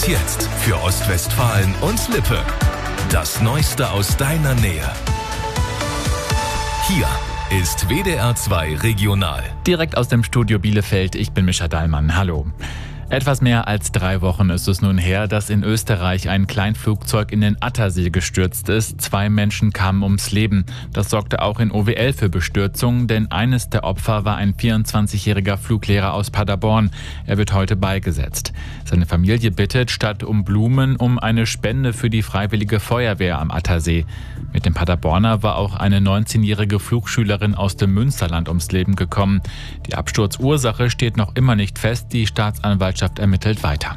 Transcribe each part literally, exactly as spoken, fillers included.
Und jetzt für Ostwestfalen und Lippe. Das Neueste aus deiner Nähe. Hier ist W D R zwei Regional. Direkt aus dem Studio Bielefeld, ich bin Mischa Dallmann. Hallo. Etwas mehr als drei Wochen ist es nun her, dass in Österreich ein Kleinflugzeug in den Attersee gestürzt ist. Zwei Menschen kamen ums Leben. Das sorgte auch in O W L für Bestürzung, denn eines der Opfer war ein vierundzwanzigjähriger Fluglehrer aus Paderborn. Er wird heute beigesetzt. Seine Familie bittet statt um Blumen um eine Spende für die Freiwillige Feuerwehr am Attersee. Mit dem Paderborner war auch eine neunzehnjährige Flugschülerin aus dem Münsterland ums Leben gekommen. Die Absturzursache steht noch immer nicht fest. Die Staatsanwaltschaft ermittelt weiter.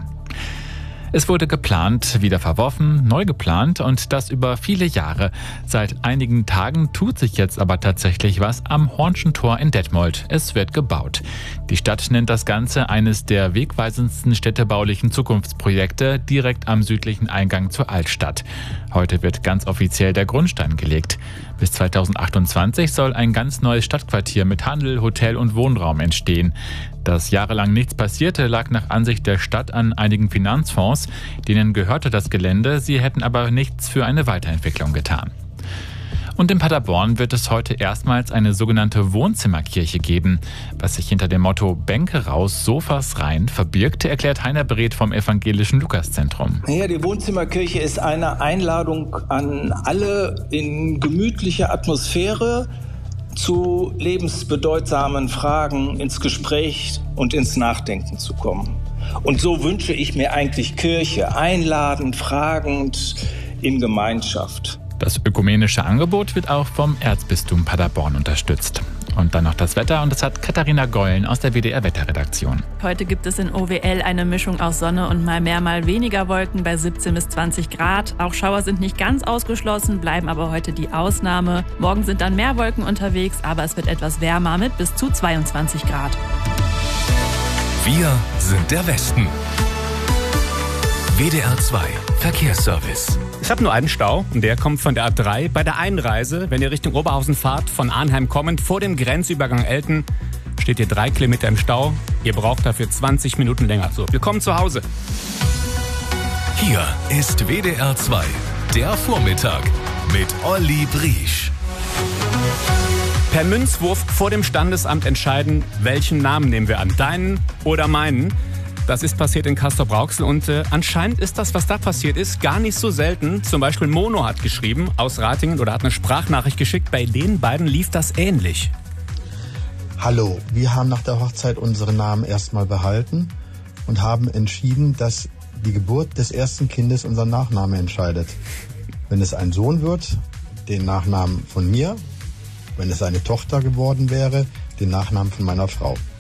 Es wurde geplant, wieder verworfen, neu geplant und das über viele Jahre. Seit einigen Tagen tut sich jetzt aber tatsächlich was am Hornschen Tor in Detmold. Es wird gebaut. Die Stadt nennt das Ganze eines der wegweisendsten städtebaulichen Zukunftsprojekte direkt am südlichen Eingang zur Altstadt. Heute wird ganz offiziell der Grundstein gelegt. Bis zweitausendachtundzwanzig soll ein ganz neues Stadtquartier mit Handel, Hotel und Wohnraum entstehen. Dass jahrelang nichts passierte, lag nach Ansicht der Stadt an einigen Finanzfonds. Denen gehörte das Gelände, sie hätten aber nichts für eine Weiterentwicklung getan. Und in Paderborn wird es heute erstmals eine sogenannte Wohnzimmerkirche geben. Was sich hinter dem Motto Bänke raus, Sofas rein verbirgt, erklärt Heiner Breth vom Evangelischen Lukaszentrum. Ja, die Wohnzimmerkirche ist eine Einladung an alle in gemütlicher Atmosphäre zu lebensbedeutsamen Fragen ins Gespräch und ins Nachdenken zu kommen. Und so wünsche ich mir eigentlich Kirche, einladend, fragend, in Gemeinschaft. Das ökumenische Angebot wird auch vom Erzbistum Paderborn unterstützt. Und dann noch das Wetter und das hat Katharina Geulen aus der W D R-Wetterredaktion. Heute gibt es in O W L eine Mischung aus Sonne und mal mehr, mal weniger Wolken bei siebzehn bis zwanzig Grad. Auch Schauer sind nicht ganz ausgeschlossen, bleiben aber heute die Ausnahme. Morgen sind dann mehr Wolken unterwegs, aber es wird etwas wärmer mit bis zu zweiundzwanzig Grad. Wir sind der Westen. W D R zwei Verkehrsservice. Ich habe nur einen Stau und der kommt von der A drei. Bei der Einreise, wenn ihr Richtung Oberhausen fahrt, von Arnheim kommend, vor dem Grenzübergang Elten, steht ihr drei Kilometer im Stau. Ihr braucht dafür zwanzig Minuten länger. So, willkommen zu Hause. Hier ist W D R zwei, der Vormittag mit Olli Briesch. Per Münzwurf vor dem Standesamt entscheiden, welchen Namen nehmen wir an, deinen oder meinen. Das ist passiert in Castrop-Rauxel und äh, anscheinend ist das, was da passiert ist, gar nicht so selten. Zum Beispiel Mono hat geschrieben aus Ratingen oder hat eine Sprachnachricht geschickt. Bei den beiden lief das ähnlich. Hallo, wir haben nach der Hochzeit unseren Namen erstmal behalten und haben entschieden, dass die Geburt des ersten Kindes unseren Nachnamen entscheidet. Wenn es ein Sohn wird, den Nachnamen von mir. Wenn es eine Tochter geworden wäre, den Nachnamen von meiner Frau.